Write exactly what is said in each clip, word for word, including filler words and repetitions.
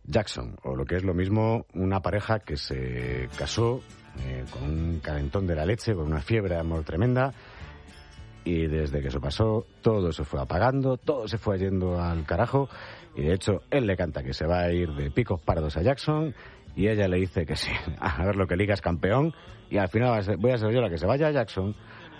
Jackson, o lo que es lo mismo, una pareja que se casó eh, con un calentón de la leche, con una fiebre de amor tremenda, y desde que eso pasó, todo se fue apagando, todo se fue yendo al carajo, y de hecho, él le canta que se va a ir de picos pardos a Jackson, y ella le dice que sí, a ver lo que ligas campeón, y al final va a ser, voy a ser yo la que se vaya a Jackson,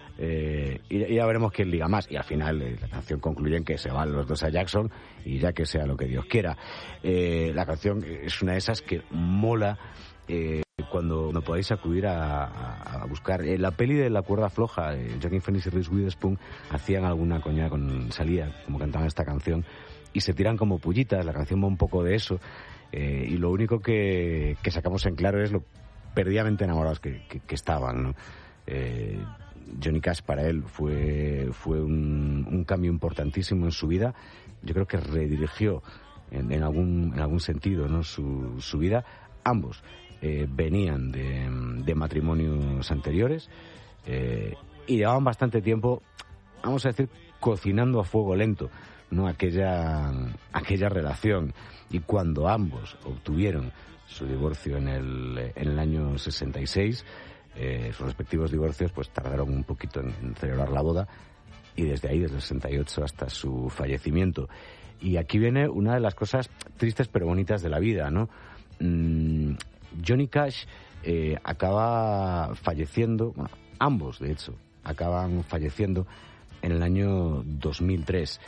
eh, y, y ya veremos quién liga más. Y al final eh, la canción concluye en que se van los dos a Jackson, y ya que sea lo que Dios quiera. Eh, la canción es una de esas que mola eh, cuando no podáis acudir a, a, a buscar. En la peli de La cuerda floja, eh, Joaquin Phoenix y Reese Witherspoon hacían alguna coña con salía, como cantaban esta canción, y se tiran como pullitas. La canción va un poco de eso. Eh, y lo único que, que sacamos en claro es lo perdidamente enamorados que, que, que estaban, ¿no? Eh, Johnny Cash para él fue, fue un, un cambio importantísimo en su vida. Yo creo que redirigió en, en, algún, en algún sentido, ¿no?, su, su vida. Ambos eh, venían de, de matrimonios anteriores eh, y llevaban bastante tiempo, vamos a decir, cocinando a fuego lento, ¿no?, aquella, aquella relación. Y cuando ambos obtuvieron su divorcio en el, en el año sesenta y seis, eh, sus respectivos divorcios pues tardaron un poquito en, en celebrar la boda, y desde ahí, desde el sesenta y ocho hasta su fallecimiento. Y aquí viene una de las cosas tristes pero bonitas de la vida, ¿no? Mm, Johnny Cash eh, acaba falleciendo, bueno, ambos de hecho, acaban falleciendo en el año dos mil tres.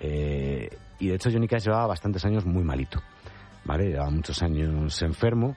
Eh, y de hecho Johnny Cash llevaba bastantes años muy malito, ¿vale? Llevaba muchos años enfermo,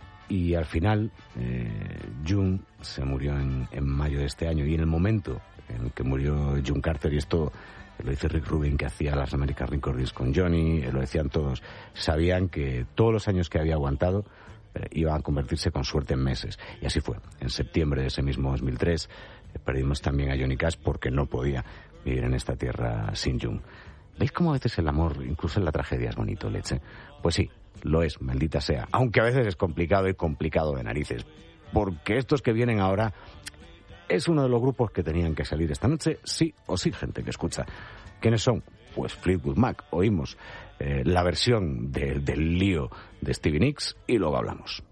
y al final eh, June se murió en, en mayo de este año, y en el momento en que murió June Carter, y esto lo dice Rick Rubin, que hacía las American Records con Johnny, lo decían todos, sabían que todos los años que había aguantado eh, iban a convertirse con suerte en meses, y así fue. En septiembre de ese mismo dos mil tres eh, perdimos también a Johnny Cash porque no podía vivir en esta tierra sin June. ¿Veis cómo a veces el amor, incluso en la tragedia, es bonito, leche? Pues sí, lo es, maldita sea. Aunque a veces es complicado y complicado de narices. Porque estos que vienen ahora es uno de los grupos que tenían que salir esta noche, sí o sí, gente que escucha. ¿Quiénes son? Pues Fleetwood Mac. Oímos eh, la versión de, del lío de Stevie Nicks y luego hablamos.